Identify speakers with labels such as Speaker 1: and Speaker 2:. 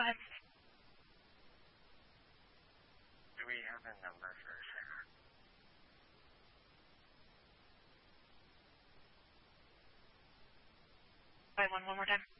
Speaker 1: time.
Speaker 2: Do we have a number for her?
Speaker 1: Wait, one more time.